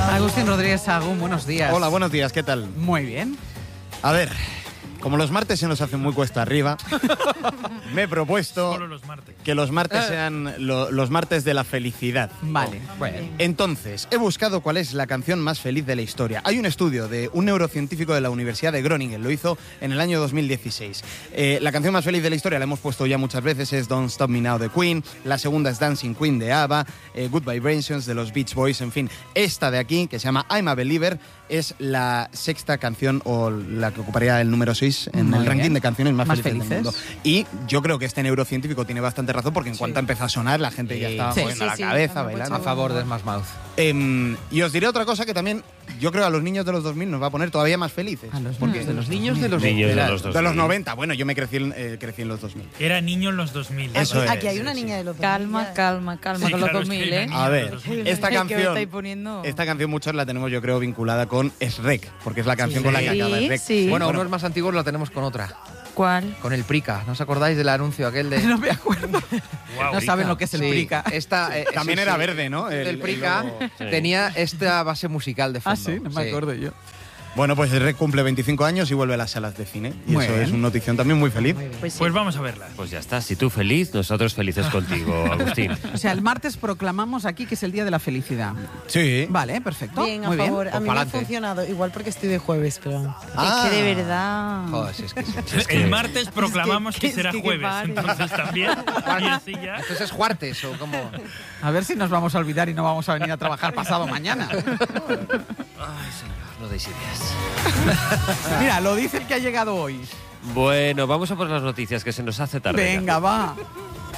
Agustín Rodríguez Sagún, buenos días. Hola, buenos días, ¿qué tal? Muy bien. A ver, como los martes se nos hacen muy cuesta arriba, me he propuesto Solo los martes. que los martes sean los martes de la felicidad. Vale. Bueno, entonces, he buscado cuál es la canción más feliz de la historia. Hay un estudio de un neurocientífico de la Universidad de Groningen, lo hizo en el año 2016. La canción más feliz de la historia la hemos puesto ya muchas veces, es Don't Stop Me Now de Queen, la segunda es Dancing Queen de ABBA, Good Vibrations de los Beach Boys, en fin. Esta de aquí, que se llama I'm a Believer, es la sexta canción o la que ocuparía el número 6 en el ranking de canciones más felices del mundo. Y yo creo que este neurocientífico tiene bastante razón porque en cuanto empezó a sonar la gente ya estaba moviendo la cabeza, bailando. A favor de Smash Mouth. Y os diré otra cosa que también yo creo a los niños de los 2000 nos va a poner todavía más felices. A los porque De los niños de los de los 90. Bueno, yo me crecí en los 2000. Era niño en los 2000. Eso es. Aquí hay una niña de los 2000. Calma Sí, con los claro, 2000, es que ¿eh? hay una A niña de ver, los 2000. esta ¿Qué me canción, estáis poniendo? esta canción muchos la tenemos yo creo vinculada con Shrek, porque es la canción con la que acaba Shrek. Sí. Bueno, unos más antiguos lo tenemos con otra. ¿Cuál? Con el Prica. ¿No os acordáis del anuncio aquel de...? No me acuerdo. Guau, No saben lo que es el Sí, Prica. Esta, También sí, era sí. verde, ¿no? El Prica logo. tenía esta base musical de fondo. Ah, sí, no me acuerdo yo. Bueno, pues Shrek cumple 25 años y vuelve a las salas de cine. Y Muy eso bien. es una notición también muy feliz. Pues sí. Pues vamos a verla. Pues ya está, si tú feliz, nosotros felices contigo, Agustín. O sea, el martes proclamamos aquí que es el día de la felicidad. Sí. Vale, perfecto. Bien, Muy a favor. bien. A mí me ha pa'lante. funcionado. Igual porque estoy de jueves, pero... Es que de verdad. Joder, si es que sí. El martes proclamamos que será que jueves. pare. Entonces también. Y así ya. Entonces es Juartes o como... A ver si nos vamos a olvidar y no vamos a venir a trabajar pasado mañana. Ay, señor, no deis ideas. Mira, lo dice el que ha llegado hoy. Bueno, vamos a por las noticias, que se nos hace tarde. Venga, va.